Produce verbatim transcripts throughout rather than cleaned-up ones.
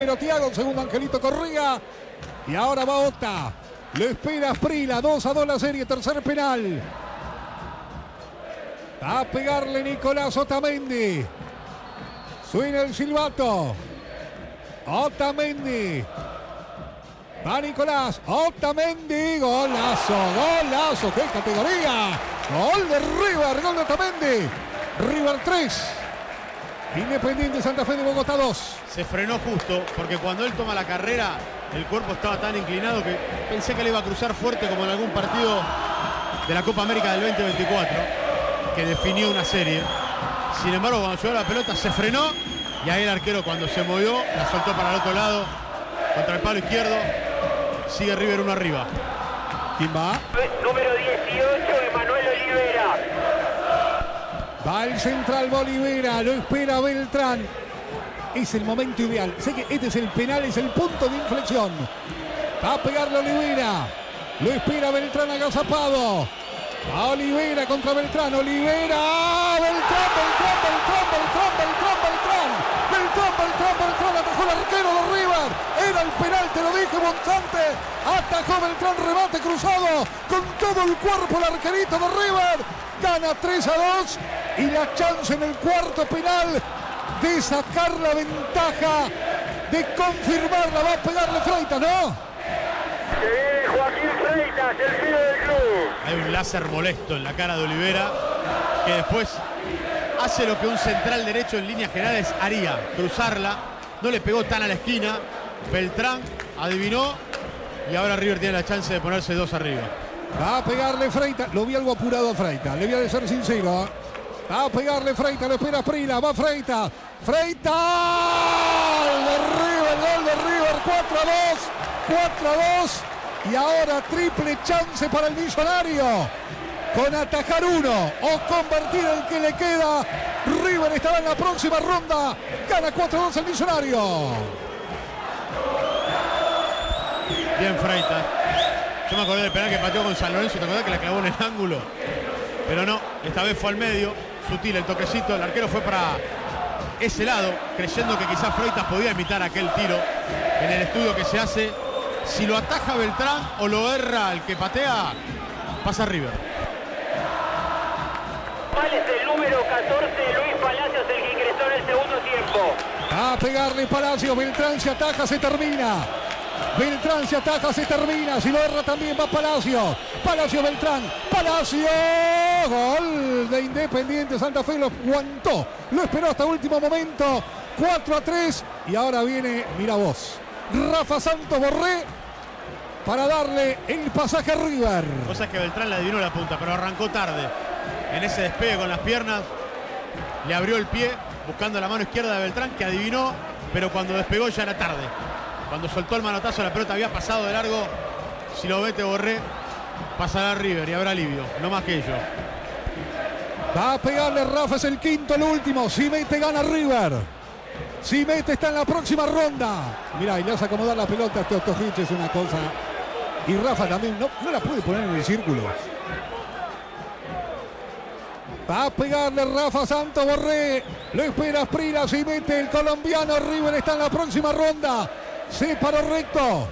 Pero Thiago, segundo Angelito Correa. Y ahora va Ota. Lo espera Asprilla. dos a dos la serie. Tercer penal. A pegarle Nicolás Otamendi. Suena el silbato. Otamendi. Va Nicolás. Otamendi. Golazo. Golazo. ¡Qué categoría! Gol de River. Gol de Otamendi. River tres. Independiente Santa Fe de Bogotá dos. Se frenó justo porque cuando él toma la carrera el cuerpo estaba tan inclinado que pensé que le iba a cruzar fuerte como en algún partido de la Copa América del veinte veinticuatro que definió una serie. Sin embargo, cuando llegó la pelota se frenó y ahí el arquero, cuando se movió, la soltó para el otro lado contra el palo izquierdo. Sigue River uno arriba. ¿Quién va? Número dieciocho, Emanuel Olivera. Va el central Bolivera, lo espera Beltrán. Es el momento ideal. Sé que este es el penal, es el punto de inflexión. Va a pegarle Olivera. Lo espera Beltrán agazapado. A Olivera contra Beltrán. Olivera. Beltrán, Beltrán, Beltrán, Beltrán, Beltrán, Beltrán. Beltrán, Beltrán, Beltrán. Atajó el arquero de River. Era el penal, te lo dije, Monzante. Atajó Beltrán, rebate cruzado. Con todo el cuerpo el arquerito de River. Gana tres a dos. Y la chance en el cuarto penal de sacar la ventaja, de confirmarla. Va a pegarle Freitas, ¿no? Se viene Joaquín Freitas, el filo del club. Hay un láser molesto en la cara de Olivera que después hace lo que un central derecho en líneas generales haría, cruzarla. No le pegó tan a la esquina. Beltrán adivinó y ahora River tiene la chance de ponerse dos arriba. Va a pegarle Freitas. Lo vi algo apurado a Freitas, le voy a de ser sincero. Va a pegarle Freitas, lo espera Asprilla. Va Freitas. Freitas. Gol de River, gol de River. cuatro a dos. cuatro a dos. Y ahora triple chance para el millonario. Con atajar uno o convertir el que le queda. River estará en la próxima ronda. Gana cuatro a dos el millonario. Bien Freitas. Yo me acordé del penal que pateó con San Lorenzo. ¿Te acordás que la clavó en el ángulo? Pero no, esta vez fue al medio. Sutil el toquecito. El arquero fue para ese lado, creyendo que quizás Freitas podía imitar aquel tiro. En el estudio que se hace, si lo ataja Beltrán o lo erra el que patea, pasa River. ¿Cuál es el número catorce, Luis Palacios, el que ingresó en el segundo tiempo? Va a pegarle Palacios. Beltrán se ataja, se termina. Beltrán se ataja, se termina. Si lo erra también va Palacios. Palacios, Beltrán. Palacios. Gol de Independiente Santa Fe. Lo aguantó. Lo esperó hasta último momento. cuatro a tres. Y ahora viene, mira vos, Rafa Santos Borré para darle el pasaje a River. Cosa que Beltrán le adivinó la punta, pero arrancó tarde. En ese despegue con las piernas, le abrió el pie buscando la mano izquierda de Beltrán, que adivinó, pero cuando despegó ya era tarde. Cuando soltó el manotazo, la pelota había pasado de largo. Si lo vete Borré, pasará a River y habrá alivio, no más que ello. Va a pegarle Rafa, es el quinto, el último. Si mete, gana River. Si mete, está en la próxima ronda. Mirá, y le vas a acomodar la pelota a Stojic, es una cosa. Y Rafa también, no, no la puede poner en el círculo. Va a pegarle Rafa Santos Borré. Lo espera Asprilla, si mete el colombiano. River está en la próxima ronda. Se paró recto.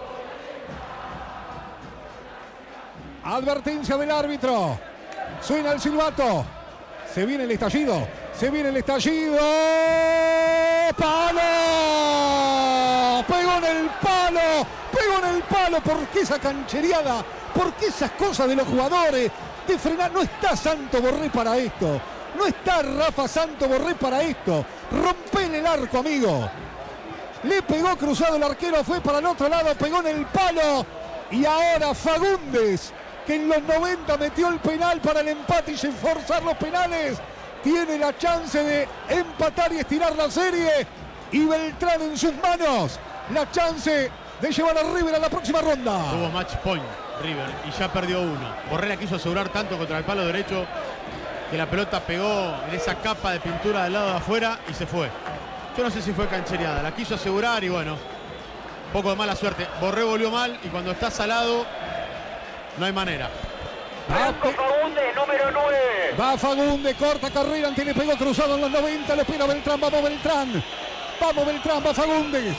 Advertencia del árbitro. Suena el silbato. Se viene el estallido. Se viene el estallido. ¡Palo! Pegó en el palo. Pegó en el palo. ¿Por qué esa canchereada? ¿Por qué esas cosas de los jugadores? De frenar. No está Santos Borré para esto. No está Rafa Santos Borré para esto. Rompele el arco, amigo. Le pegó cruzado el arquero. Fue para el otro lado. Pegó en el palo. Y ahora Fagundes, que en los noventa metió el penal para el empate y sin forzar los penales, tiene la chance de empatar y estirar la serie. Y Beltrán en sus manos la chance de llevar a River a la próxima ronda. Hubo match point River y ya perdió uno. Borré la quiso asegurar tanto contra el palo derecho que la pelota pegó en esa capa de pintura del lado de afuera y se fue. Yo no sé si fue canchereada, la quiso asegurar y bueno, poco de mala suerte. Borré volvió mal y cuando está salado no hay manera. Franco Fagundes, número nueve. Va Fagundes, corta carrera, antes le pegó cruzado en los noventa, lo espera Beltrán, vamos Beltrán. Vamos Beltrán, va Fagundes.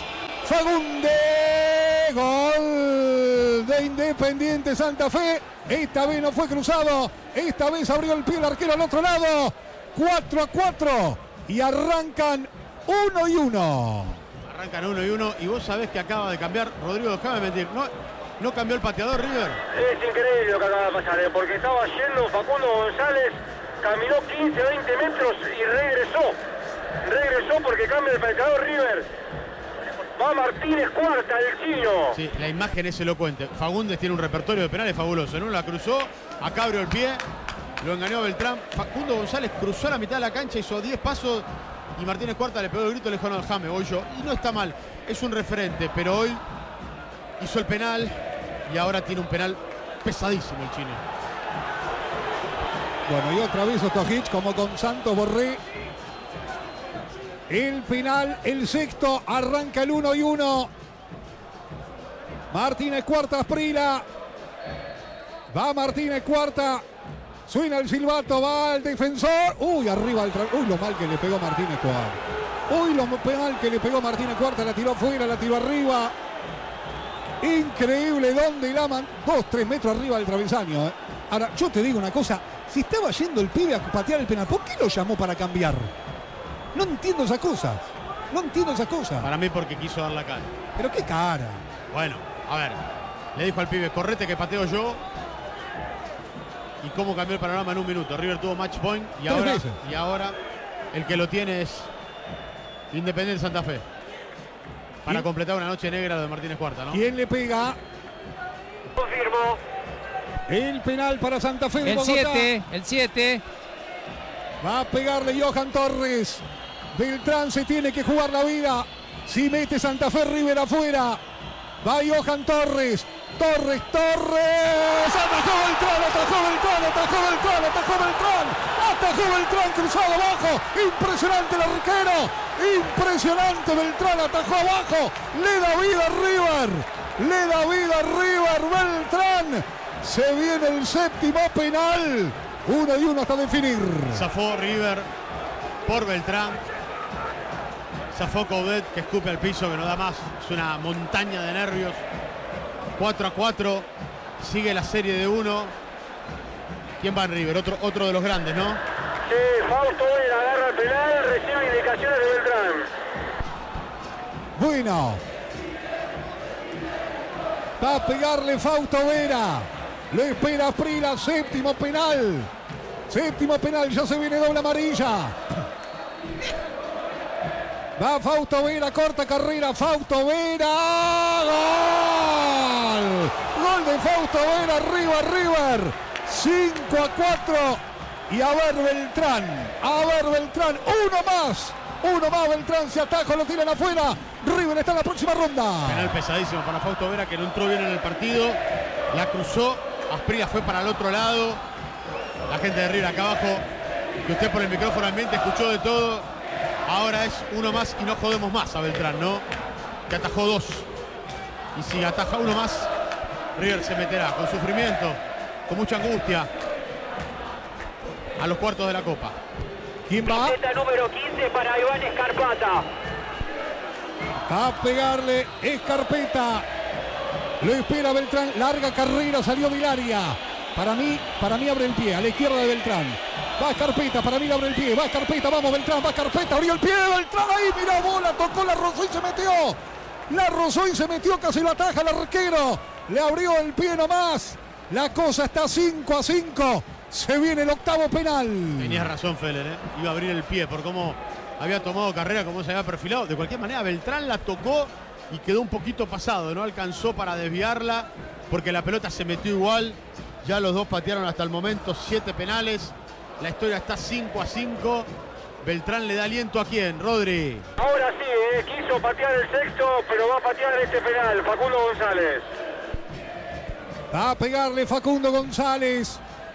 Fagundes. Gol de Independiente Santa Fe. Esta vez no fue cruzado. Esta vez abrió el pie el arquero al otro lado. cuatro a cuatro. Y arrancan uno y uno. Arrancan uno y uno. Y vos sabés que acaba de cambiar. Rodrigo, déjame mentir. No, no cambió el pateador, River. Es increíble lo que acaba de pasar, ¿eh? Porque estaba yendo Facundo González, caminó quince, veinte metros y regresó. Regresó porque cambia el pateador River. Va Martínez Cuarta, el chino. Sí, la imagen es elocuente. Fagundes tiene un repertorio de penales fabuloso. En uno la cruzó, acá abrió el pie, lo engañó a Beltrán. Facundo González cruzó la mitad de la cancha, hizo diez pasos y Martínez Cuarta le pegó el grito, le dijo: no, déjame, voy yo. Y no está mal, es un referente, pero hoy hizo el penal y ahora tiene un penal pesadísimo el chino. Bueno, y otra vez Ostojic, como con Santos Borré. El penal, el sexto, arranca el uno y uno. Martínez Cuarta, Asprila. Va Martínez Cuarta. Suena el silbato, va el defensor. Uy, arriba el tra... Uy, lo mal que le pegó Martínez Cuarta. Uy, lo mal que le pegó Martínez Cuarta. La tiró fuera, la tiró arriba. Increíble dónde la man... Dos, tres metros arriba del travesaño. ¿eh? Ahora, yo te digo una cosa. Si estaba yendo el pibe a patear el penal, ¿por qué lo llamó para cambiar? No entiendo esa cosa. No entiendo esa cosa. Para mí porque quiso dar la cara. Pero qué cara. Bueno, a ver. Le dijo al pibe: correte que pateo yo. Y cómo cambió el panorama en un minuto. River tuvo match point y ahora, y ahora el que lo tiene es Independiente Santa Fe. Para ¿Quién? completar una noche negra de Martínez Cuarta, ¿no? ¿Quién le pega? Confirmo. El penal para Santa Fe de el Bogotá. siete, el siete. Va a pegarle Johan Torres. Beltrán se tiene que jugar la vida. Si mete Santa Fe, River afuera. Va Johan Torres. Torres, Torres. Atajó Beltrán, atajó Beltrán, atajó Beltrán, atajó Beltrán. Atajó Beltrán, cruzado abajo. Impresionante el arquero. Impresionante Beltrán, atajó abajo. Le da vida a River. Le da vida a River. Beltrán. Se viene el séptimo penal. Uno y uno hasta definir. Zafó River por Beltrán. Zafó Coudet, que escupe al piso, que no da más. Es una montaña de nervios. cuatro a cuatro. Sigue la serie de uno. ¿Quién va en River? Otro, otro de los grandes, ¿no? Sí, Fausto Vera agarra el penal, recibe indicaciones de Beltrán. Bueno. Va a pegarle Fausto Vera. Lo espera Asprila, séptimo penal. Séptimo penal, ya se viene doble amarilla. Va Fausto Vera, corta carrera, Fausto Vera. ¡Gol! Gol de Fausto Vera, arriba River. cinco a cuatro. Y a ver Beltrán, a ver Beltrán, uno más. Uno más, Beltrán se ataja, lo tiran afuera. River está en la próxima ronda. Penal pesadísimo para Fausto Vera, que no entró bien en el partido. La cruzó. Asprila fue para el otro lado. La gente de River acá abajo, que usted por el micrófono ambiente escuchó de todo. Ahora es uno más y no jodemos más a Beltrán, ¿no? Que atajó dos. Y si ataja uno más, River se meterá con sufrimiento, con mucha angustia, a los cuartos de la Copa. ¿Quién va? Camiseta número quince para Iván Escarpata. Va a pegarle Escarpeta. Lo espera Beltrán, larga carrera, salió Vilaria. Para mí, para mí abre el pie, a la izquierda de Beltrán. Va Escarpeta, para mí le abre el pie, va Escarpeta, vamos Beltrán, va Escarpeta, abrió el pie, Beltrán ahí, mira bola, tocó, la rozó y se metió. La rozó y se metió, casi lo ataja el arquero. Le abrió el pie nomás. La cosa está cinco a cinco. Se viene el octavo penal. Tenías razón, Feller, ¿eh? Iba a abrir el pie por cómo había tomado carrera, cómo se había perfilado. De cualquier manera, Beltrán la tocó y quedó un poquito pasado, no alcanzó para desviarla porque la pelota se metió igual. Ya los dos patearon hasta el momento siete penales. La historia está cinco a cinco. Beltrán le da aliento a quién, Rodri. Ahora sí, eh, quiso patear el sexto, pero va a patear este penal, Facundo González. Va a pegarle Facundo González.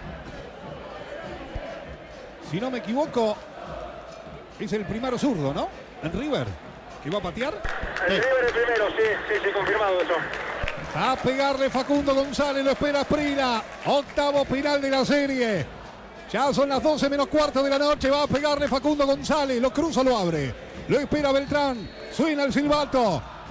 Si no me equivoco, es el primero zurdo, ¿no? En River, que va a patear. El sí. River el primero, sí, sí, sí, confirmado eso. Va a pegarle Facundo González, lo espera Asprila. Octavo penal de la serie. Ya son las doce menos cuarto de la noche. Va a pegarle Facundo González, lo cruza, lo abre. Lo espera Beltrán, suena el silbato.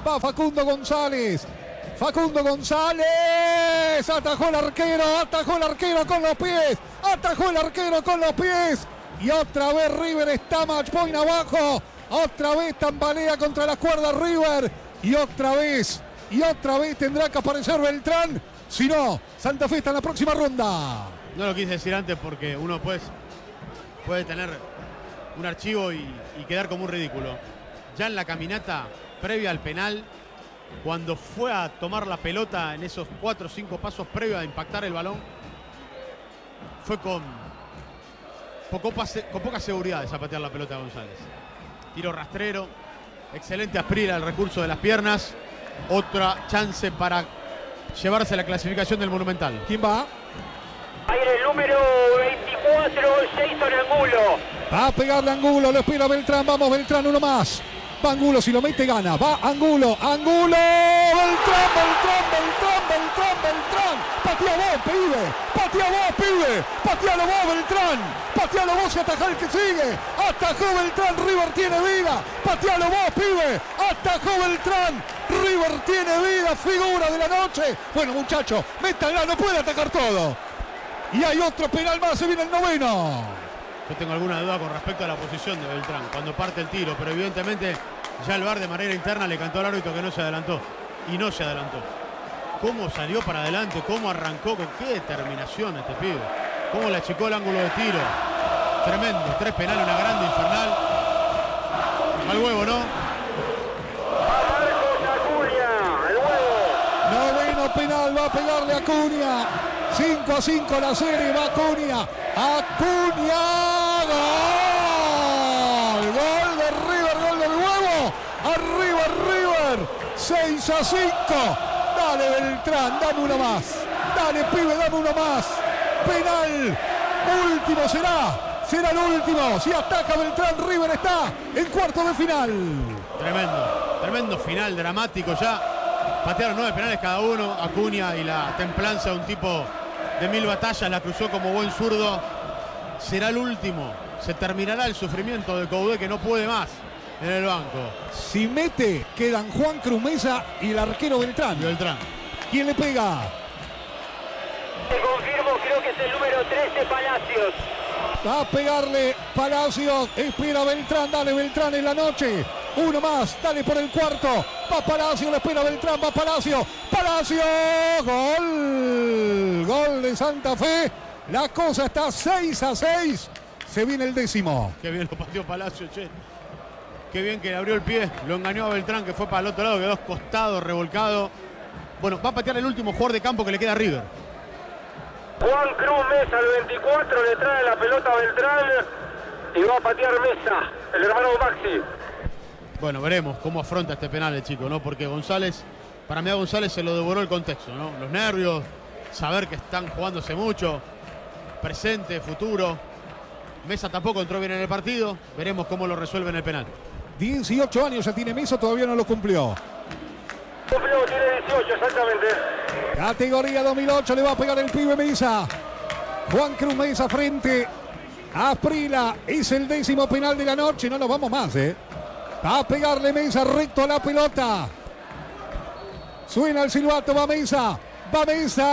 Va Facundo González. Facundo González. Atajó el arquero. Atajó el arquero con los pies. Atajó el arquero con los pies. Y otra vez River está match point abajo. Otra vez tambalea contra las cuerdas River. Y otra vez. Y otra vez tendrá que aparecer Beltrán. Si no, Santa Fe está en la próxima ronda. No lo quise decir antes porque uno pues, puede tener un archivo y, y quedar como un ridículo. Ya en la caminata previa al penal, cuando fue a tomar la pelota en esos cuatro o cinco pasos previos a impactar el balón, fue con, poco pase, con poca seguridad de zapatear la pelota a González. Tiro rastrero, excelente Asprila, el recurso de las piernas. Otra chance para llevarse la clasificación del Monumental. ¿Quién va? Ahí en el número veinticuatro, Jason Angulo. Va a pegarle Angulo, lo espera Beltrán. Vamos, Beltrán, uno más. Va Angulo, si lo mete gana. Va Angulo, Angulo. Beltrán, Beltrán, Beltrán, Beltrán, Beltrán. Patea vos, pibe. Patea vos, pibe. Patealo vos, Beltrán. Patealo vos y ataja el que sigue. Atajó Beltrán, River tiene vida. Patealo vos, pibe. Atajó Beltrán. River tiene vida, figura de la noche. Bueno, muchachos, métanla, no puede atacar todo. Y hay otro penal más, se viene el noveno. Yo tengo alguna duda con respecto a la posición de Beltrán cuando parte el tiro, pero evidentemente ya el V A R de manera interna le cantó al árbitro que no se adelantó. Y no se adelantó. Cómo salió para adelante, cómo arrancó, con qué determinación este pibe. Cómo le achicó el ángulo de tiro. Tremendo, tres penales, una grande infernal. Al huevo, ¿no? Noveno penal, va a pegarle a Acuña. cinco a cinco la serie, va Acuña. Acuña, gol. Gol de River, gol del huevo. Arriba River, seis a cinco. Dale Beltrán, dame uno más. Dale pibe, dame uno más. Penal, último será. Será el último. Si ataca Beltrán, River está en cuarto de final. Tremendo, tremendo final, dramático ya. Patearon nueve penales cada uno. Acuña y la templanza de un tipo de mil batallas la cruzó como buen zurdo. Será el último. Se terminará el sufrimiento de Coudet, que no puede más en el banco. Si mete, quedan Juan Cruz Mesa y el arquero Beltrán. Y Beltrán. ¿Quién le pega? Te confirmo, creo que es el número trece, Palacios. Va a pegarle Palacios. Espera Beltrán. Dale Beltrán en la noche. Uno más. Dale por el cuarto. Va Palacio. Le espera Beltrán. Va Palacio. Palacio. Gol. Gol de Santa Fe. La cosa está seis a seis. Se viene el décimo. Qué bien lo pateó Palacio, che. Qué bien que le abrió el pie. Lo engañó a Beltrán, que fue para el otro lado. Quedó costado, revolcado. Bueno, va a patear el último jugador de campo que le queda a River. Juan Cruz Mesa, el veinticuatro, le trae la pelota a Beltrán y va a patear Mesa, el hermano Maxi. Bueno, veremos cómo afronta este penal el chico, ¿no? Porque González, para mí a González se lo devoró el contexto, ¿no? Los nervios, saber que están jugándose mucho, presente, futuro. Mesa tampoco entró bien en el partido, veremos cómo lo resuelve en el penal. dieciocho años ya tiene Mesa, todavía no lo cumplió. Cumplió, tiene dieciocho, exactamente. Categoría dos mil ocho, le va a pegar el pibe Mesa. Juan Cruz Mesa frente a Asprila. Es el décimo penal de la noche. No nos vamos más, ¿eh? Va a pegarle Mesa recto a la pelota. Suena el silbato, va Mesa. Va Mesa.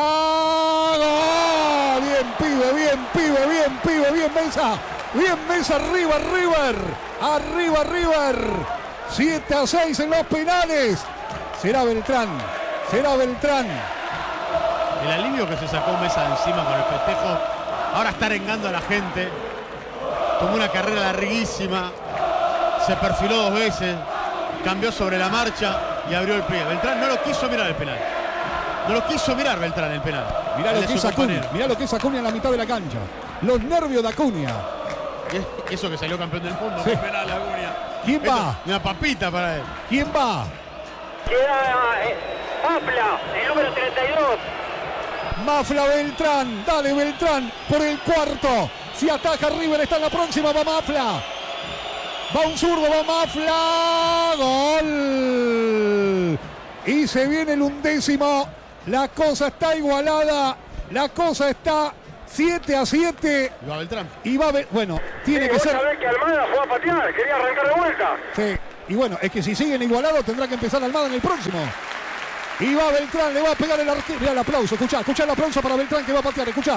¡Gol! Bien, pibe, bien, pibe, bien, pibe, bien Mesa. Bien Mesa, arriba, River. Arriba, River. siete a seis en los penales. Será Beltrán. Será Beltrán. El alivio que se sacó Mesa de encima con el festejo. Ahora está arengando a la gente. Tomó una carrera larguísima. Se perfiló dos veces. Cambió sobre la marcha y abrió el pie. Beltrán no lo quiso mirar el penal. No lo quiso mirar Beltrán el penal. Mirá lo que es Acuña. Mirá lo que es Acuña en la mitad de la cancha. Los nervios de Acuña. Eso que salió campeón del mundo. Sí. Qué penal Acuña. ¿Quién Esto, va? una papita para él. ¿Quién va? Queda eh, Mafla, el número treinta y dos. Mafla Beltrán. Dale Beltrán por el cuarto. Si ataca River está en la próxima. Va Mafla. Va un zurdo, va Mafla. Gol. Y se viene el undécimo. La cosa está igualada. La cosa está siete a siete. Y va Beltrán. Y va, Be- bueno, tiene Sí, que vos ser. sabés que Almada fue a patear, quería arrancar de vuelta. Sí. Y bueno, es que si siguen igualados tendrá que empezar Almada en el próximo. Y va Beltrán, le va a pegar el arquero. Mirá el aplauso, escuchá, escuchá el aplauso para Beltrán que va a patear, escuchá.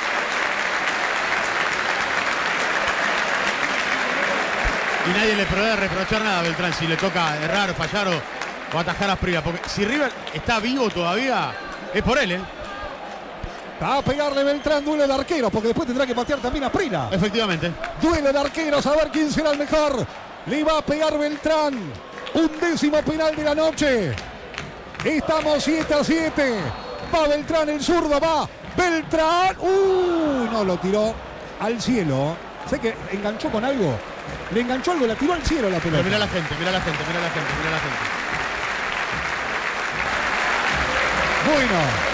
Y nadie le puede reprochar nada a Beltrán si le toca errar, fallar o, o atajar a Asprilla. Porque si River está vivo todavía, es por él, ¿eh? Va a pegarle Beltrán, duelo de arqueros, porque después tendrá que patear también a Asprilla. Efectivamente. Duelo de arqueros, a ver quién será el mejor. Le va a pegar Beltrán. Un décimo penal de la noche. Estamos siete a siete. Va Beltrán, el zurdo, va. Beltrán. Uy, no, lo tiró al cielo. Sé que enganchó con algo. Le enganchó algo, la tiró al cielo la pelota. Pero mirá la gente, mirá la gente, mirá la gente, mirá la gente. Bueno.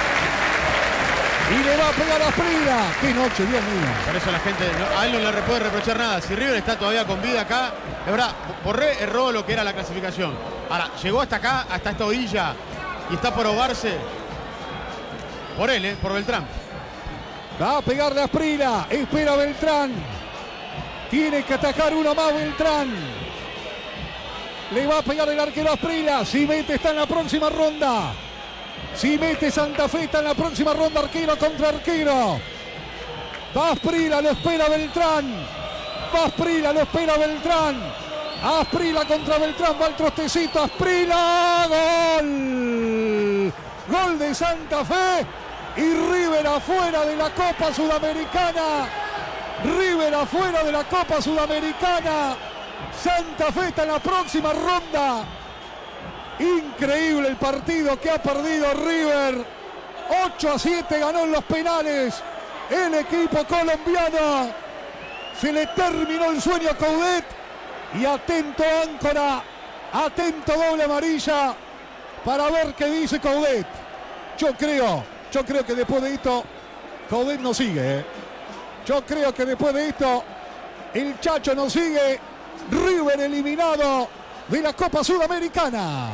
Y le va a pegar a Asprilla. Qué noche, Dios mío. Por eso la gente, no, a él no le puede reprochar nada. Si River está todavía con vida acá, es verdad, Borré erró lo que era la clasificación. Ahora, llegó hasta acá, hasta esta orilla, y está por ahogarse. Por él, ¿eh? Por Beltrán. Va a pegarle a Asprilla. Espera Beltrán. Tiene que atacar uno más Beltrán. Le va a pegar el arquero a Asprilla. Si mete está en la próxima ronda. Si mete Santa Fe está en la próxima ronda. Arquero contra arquero. Va Asprilla, lo espera Beltrán. Va Asprilla, lo espera Beltrán. Asprilla contra Beltrán. Va el trostecito. Asprilla. Gol. Gol de Santa Fe. Y River afuera de la Copa Sudamericana. River afuera de la Copa Sudamericana. Santa Fe está en la próxima ronda. Increíble el partido que ha perdido River. ocho a siete ganó en los penales el equipo colombiano. Se le terminó el sueño a Coudet. Y atento áncora, atento doble amarilla para ver qué dice Coudet. Yo creo, yo creo que después de esto Coudet no sigue. ¿eh? Yo creo que después de esto el Chacho no sigue. River eliminado de la Copa Sudamericana.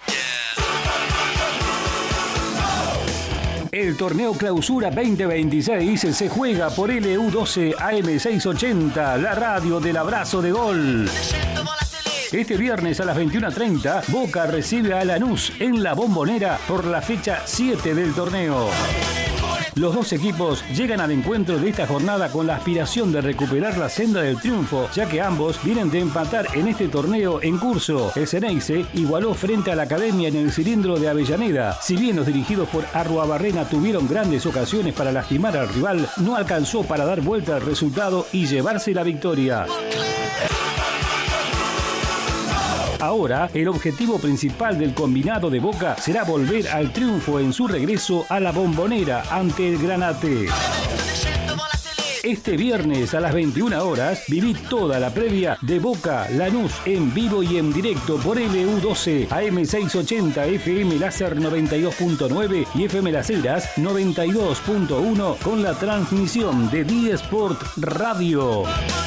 El torneo Clausura veinte veintiséis se juega por L U doce A M seiscientos ochenta, la radio del abrazo de gol. Este viernes a las veintiuna treinta, Boca recibe a Lanús en la Bombonera por la fecha siete del torneo. Los dos equipos llegan al encuentro de esta jornada con la aspiración de recuperar la senda del triunfo, ya que ambos vienen de empatar en este torneo en curso. El Ceneice igualó frente a la Academia en el cilindro de Avellaneda. Si bien los dirigidos por Arruabarrena tuvieron grandes ocasiones para lastimar al rival, no alcanzó para dar vuelta al resultado y llevarse la victoria. Ahora, el objetivo principal del combinado de Boca será volver al triunfo en su regreso a la Bombonera ante el Granate. Este viernes a las veintiuna horas, viví toda la previa de Boca Lanús en vivo y en directo por L U doce A M seiscientos ochenta, F M Láser noventa y dos punto nueve y F M Las Heras noventa y dos punto uno con la transmisión de D Sport Radio.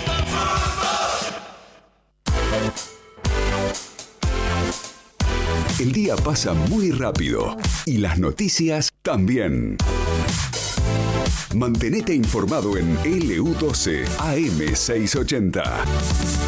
El día pasa muy rápido y las noticias también. Mantenete informado en L U doce A M seiscientos ochenta.